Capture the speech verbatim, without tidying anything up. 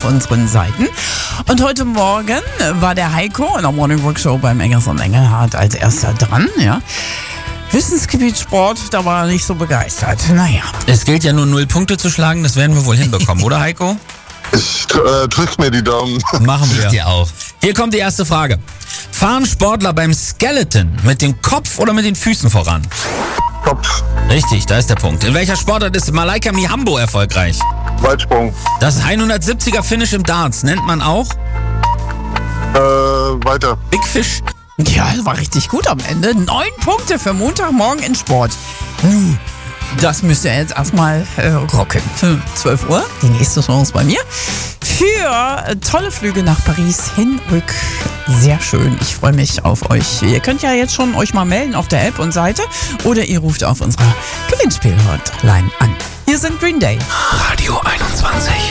unseren Seiten. Und heute Morgen war der Heiko in der Morning Rock Show beim Eggers und Engelhardt als erster dran, ja. Wissensgebiet Sport, da war er nicht so begeistert. Naja. Es gilt ja nur null Punkte zu schlagen, das werden wir wohl hinbekommen, oder Heiko? Ich äh, drück mir die Daumen. Machen wir. Ich dir auch. Hier kommt die erste Frage. Fahren Sportler beim Skeleton mit dem Kopf oder mit den Füßen voran? Kopf, Richtig, da ist der Punkt. In welcher Sportart ist Malaika Mihambo erfolgreich? Weitsprung, Das hundertsiebziger Finish im Darts nennt man auch äh, weiter. Big Fish. Ja, war richtig gut am Ende. Neun Punkte für Montagmorgen in Sport. Hm, das müsst ihr jetzt erstmal äh, rocken. Für zwölf Uhr, die nächste Chance bei mir. Für äh, tolle Flüge nach Paris, hin, rück. Sehr schön. Ich freue mich auf euch. Ihr könnt ja jetzt schon euch mal melden auf der App und Seite oder ihr ruft auf unserer Gewinnspiel-Hotline an. Hier sind Green Day. Radio einundzwanzig.